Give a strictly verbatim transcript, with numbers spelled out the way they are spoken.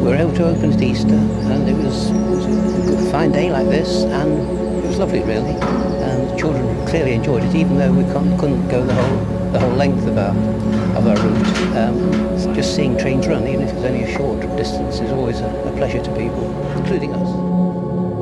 were able to open at Easter, and it was, it was a good, fine day like this, and it was lovely really. And the children clearly enjoyed it, even though we couldn't, couldn't go the whole the whole length of our of our route. Um, just seeing trains run, even if it's only a short distance, is always a, a pleasure to people, including us.